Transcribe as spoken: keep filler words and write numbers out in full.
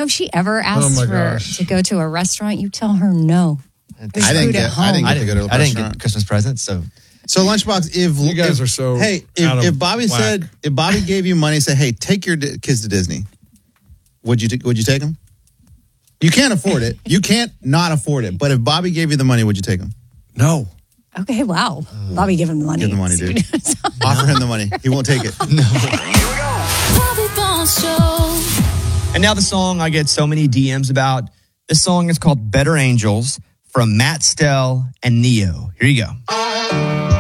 if she ever asks Oh my for gosh. to go to a restaurant, you tell her no. I There's didn't food get. at home. I didn't I get to go didn't, to a I didn't restaurant. get Christmas presents, so So Lunchbox, if You guys if- are so hey, out if, of if Bobby whack. said if Bobby gave you money, say, hey, take your di- kids to Disney, would you t- would you take them? You can't afford it. You can't not afford it. But if Bobby gave you the money, would you take them? No. Okay, wow. Bobby, give him the money. Give the money, dude. Offer him the money. He won't take it. Bobby Bones Show. And now the song I get so many D Ms about. This song is called Better Angels from Matt Stell and Neo. Here you go.